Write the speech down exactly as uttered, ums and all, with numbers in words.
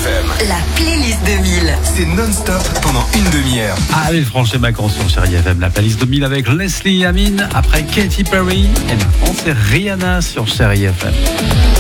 F M. La playlist deux mille. C'est non-stop pendant une demi-heure. Allez, franchez Macron sur Chérie F M, la playlist deux mille avec Leslie Amin, après Katy Perry, et maintenant c'est Rihanna sur Chérie F M.